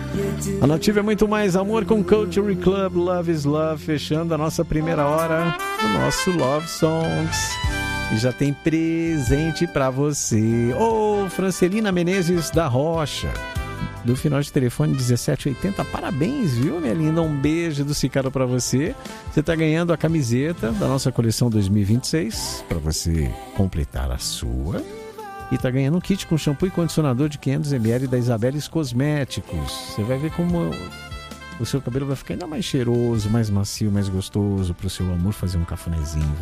A Nativa é muito mais amor com Culture Club, Love is Love, fechando a nossa primeira hora do nosso Love Songs. E já tem presente pra você. Francelina Menezes da Rocha, do final de telefone 1780. Parabéns, viu, minha linda? Um beijo do Cicaro pra você. Você tá ganhando a camiseta da nossa coleção 2026 pra você completar a sua. E tá ganhando um kit com shampoo e condicionador de 500ml da Isabeles Cosméticos. Você vai ver como o seu cabelo vai ficar ainda mais cheiroso, mais macio, mais gostoso, pro seu amor fazer um cafunézinho.